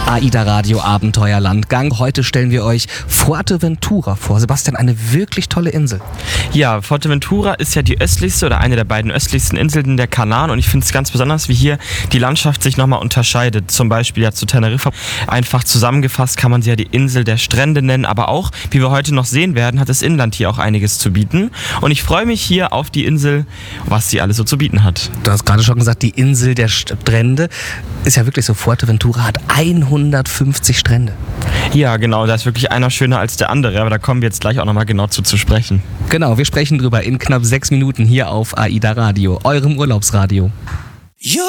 AIDA Radio Abenteuerlandgang. Heute stellen wir euch Fuerteventura vor. Sebastian, eine wirklich tolle Insel. Ja, Fuerteventura ist ja die östlichste oder eine der beiden östlichsten Inseln der Kanaren und ich finde es ganz besonders, wie hier die Landschaft sich nochmal unterscheidet. Zum Beispiel ja zu Teneriffa. Einfach zusammengefasst kann man sie ja die Insel der Strände nennen, aber auch, wie wir heute noch sehen werden, hat das Inland hier auch einiges zu bieten. Und ich freue mich hier auf die Insel, was sie alles so zu bieten hat. Du hast gerade schon gesagt, die Insel der Strände ist ja wirklich so. Fuerteventura hat 150 Strände. Ja, genau, da ist wirklich einer schöner als der andere, aber da kommen wir jetzt gleich auch nochmal genau zu sprechen. Genau, wir sprechen drüber in knapp 6 Minuten hier auf AIDA Radio, eurem Urlaubsradio.